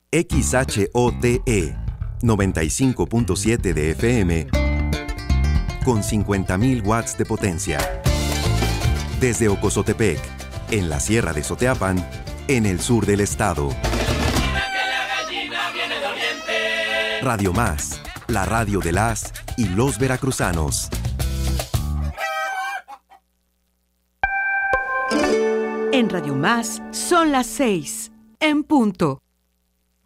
XHOTE 95.7 de FM con 50.000 watts de potencia. Desde Ocozotepec, en la Sierra de Soteapan, en el sur del estado. Radio Más, la radio de las y los veracruzanos. En Radio Más son las 6, en punto.